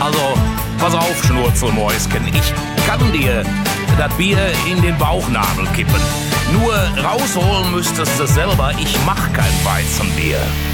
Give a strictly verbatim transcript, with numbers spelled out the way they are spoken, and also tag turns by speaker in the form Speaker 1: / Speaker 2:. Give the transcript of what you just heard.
Speaker 1: Also, pass auf, Schnurzelmäuschen, ich kann dir das Bier in den Bauchnabel kippen. Nur rausholen müsstest du selber, ich mach kein Weizenbier.